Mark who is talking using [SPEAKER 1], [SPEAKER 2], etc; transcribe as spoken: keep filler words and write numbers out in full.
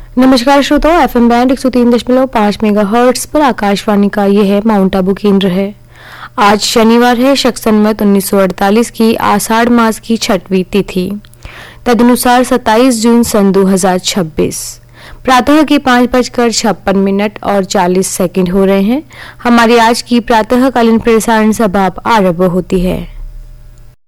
[SPEAKER 1] नमस्कार श्रोताओं, FM band एक सौ तीन दशमलव पाँच मेगाहर्ट्ज पर आकाशवाणी का ये है माउंट आबू केंद्र है। आज शनिवार है, शक संवत उन्नीस सौ अड़तालीस की आषाढ़ मास की छठवीं तिथि, तदनुसार सत्ताईस जून सन दो हजार छब्बीस। प्रातः के पाँच बजकर छप्पन मिनट और चालीस सेकंड हो रहे हैं। हमारी आज की प्रातःकालीन प्रसारण सभा आरंभ होती है।